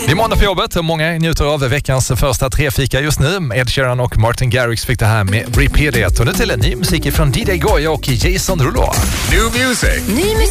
Det är måndag på jobbet och många njuter av veckans första trefika just nu. Ed Sheeran och Martin Garrix fick det här med Repeat It. Och nu till en ny musik från DJ Goya och Jason Derulo. New music. Ny musik.